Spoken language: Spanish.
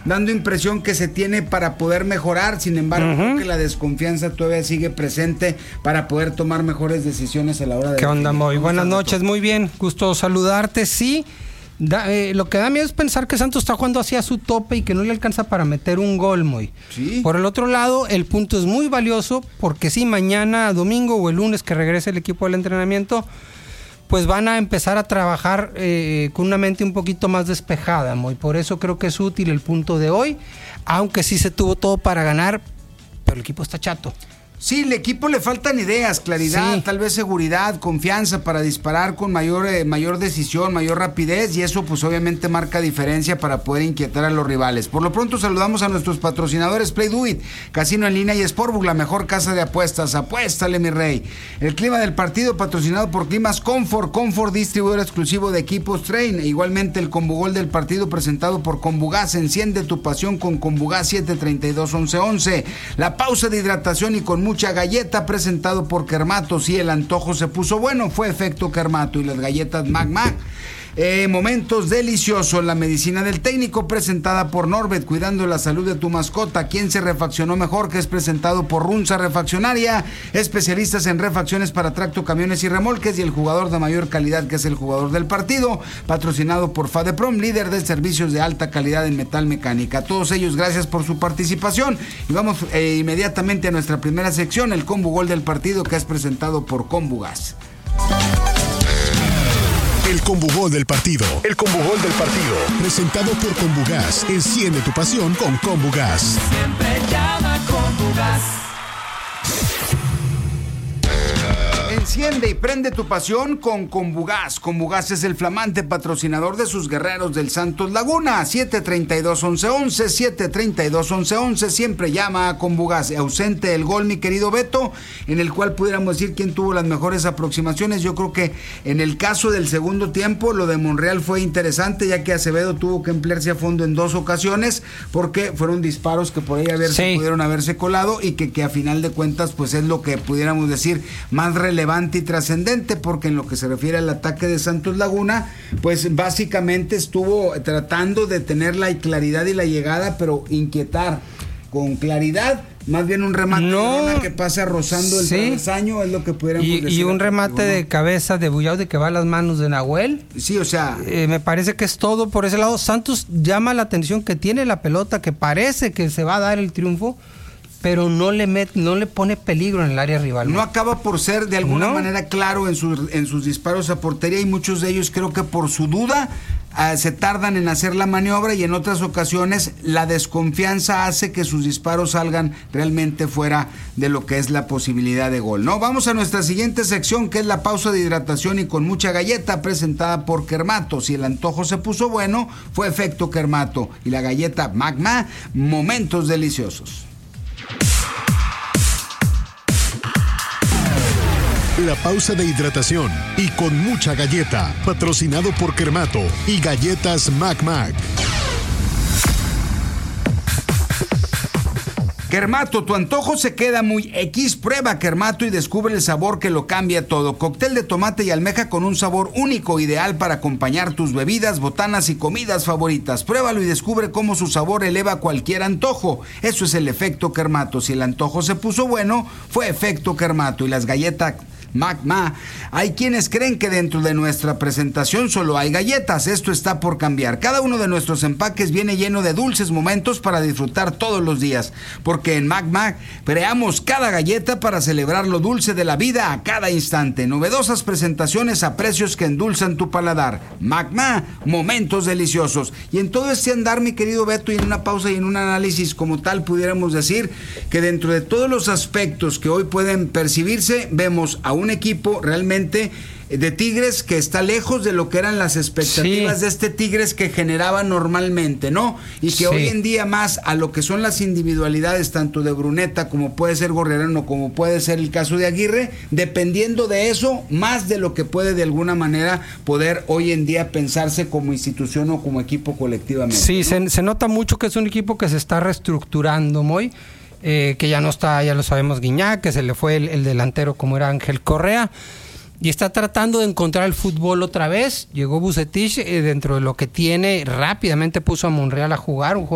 dando impresión que se tiene para poder mejorar. Sin embargo, creo que la desconfianza todavía sigue presente para poder tomar mejores decisiones a la hora de... ¿Qué onda, Moy? Buenas noches, muy bien, gusto saludarte. Sí, lo que da miedo es pensar que Santos está jugando hacia su tope y que no le alcanza para meter un gol, Moy. Sí. Por el otro lado, el punto es muy valioso porque sí, mañana, domingo o el lunes que regrese el equipo al entrenamiento, pues van a empezar a trabajar con una mente un poquito más despejada, Moy. Por eso creo que es útil el punto de hoy, aunque sí se tuvo todo para ganar, pero el equipo está chato. Sí, el equipo le faltan ideas, claridad, Sí. tal vez seguridad, confianza para disparar con mayor decisión, mayor rapidez, y eso pues obviamente marca diferencia para poder inquietar a los rivales. Por lo pronto saludamos a nuestros patrocinadores Play Do It, Casino en Línea y Sportbook, la mejor casa de apuestas. Apuéstale, mi rey. El clima del partido patrocinado por Climas Comfort, distribuidor exclusivo de equipos Train. E igualmente el Combugol del partido presentado por Combugas. Enciende tu pasión con Combugas 732-1111. La pausa de hidratación y con mucha galleta presentado por Kermato. Si el antojo se puso bueno, fue efecto Kermato. Y las galletas Magma. Momentos deliciosos, la medicina del técnico presentada por Norbert, cuidando la salud de tu mascota. ¿Quién se refaccionó mejor? Que es presentado por Runza Refaccionaria, especialistas en refacciones para tracto, camiones y remolques, y el jugador de mayor calidad, que es el jugador del partido, patrocinado por Fadeprom, líder de servicios de alta calidad en metal mecánica. A todos ellos, gracias por su participación, y vamos inmediatamente a nuestra primera sección, el combo gol del partido, que es presentado por Combugas. El Combugol del partido. El Combugol del partido. Presentado por Combugas. Enciende tu pasión con Combugas. Siempre llama Combugas. Enciende y prende tu pasión con Combugas. Combugas es el flamante patrocinador de sus guerreros del Santos Laguna. 732-1111, 732-1111. Siempre llama a Combugas. Ausente el gol, mi querido Beto, en el cual pudiéramos decir quién tuvo las mejores aproximaciones. Yo creo que en el caso del segundo tiempo, lo de Monreal fue interesante, ya que Acevedo tuvo que emplearse a fondo en 2 ocasiones, porque fueron disparos que por ahí pudieron haberse colado, y que a final de cuentas, pues es lo que pudiéramos decir más relevante y trascendente, porque en lo que se refiere al ataque de Santos Laguna, pues básicamente estuvo tratando de tener la claridad y la llegada, pero inquietar con claridad, más bien un remate que pasa rozando el travesaño, es lo que pudiéramos decir. Y un remate de cabeza de Bullaude que va a las manos de Nahuel. Sí, o sea, me parece que es todo por ese lado. Santos llama la atención que tiene la pelota, que parece que se va a dar el triunfo, pero no le pone peligro en el área rival. No acaba por ser de alguna manera claro en sus disparos a portería, y muchos de ellos creo que por su duda se tardan en hacer la maniobra, y en otras ocasiones la desconfianza hace que sus disparos salgan realmente fuera de lo que es la posibilidad de gol, ¿no? Vamos a nuestra siguiente sección, que es la pausa de hidratación y con mucha galleta, presentada por Kermato. Si el antojo se puso bueno, fue efecto Kermato. Y la galleta Magma, momentos deliciosos. La pausa de hidratación y con mucha galleta, patrocinado por Kermato y galletas Mac. Kermato, tu antojo se queda muy X. Prueba Kermato y descubre el sabor que lo cambia todo. Cóctel de tomate y almeja con un sabor único, ideal para acompañar tus bebidas, botanas y comidas favoritas. Pruébalo y descubre cómo su sabor eleva cualquier antojo. Eso es el efecto Kermato. Si el antojo se puso bueno, fue efecto Kermato. Y las galletas Magma, hay quienes creen que dentro de nuestra presentación solo hay galletas. Esto está por cambiar. Cada uno de nuestros empaques viene lleno de dulces momentos para disfrutar todos los días, porque en Magma creamos cada galleta para celebrar lo dulce de la vida a cada instante. Novedosas presentaciones a precios que endulzan tu paladar. Magma, momentos deliciosos. Y en todo este andar, mi querido Beto, y en una pausa y en un análisis como tal, pudiéramos decir que dentro de todos los aspectos que hoy pueden percibirse, vemos a un equipo realmente de Tigres que está lejos de lo que eran las expectativas de este Tigres que generaba normalmente, ¿no? Y que hoy en día, más a lo que son las individualidades tanto de Bruneta como puede ser Gorrerano, como puede ser el caso de Aguirre, dependiendo de eso, más de lo que puede de alguna manera poder hoy en día pensarse como institución o como equipo colectivamente. Sí, ¿no? Se nota mucho que es un equipo que se está reestructurando, Moy. Que ya no está, ya lo sabemos, Guiñac, que se le fue el delantero como era Ángel Correa, y está tratando de encontrar el fútbol otra vez. Llegó Vucetich, dentro de lo que tiene, rápidamente puso a Monreal a jugar, un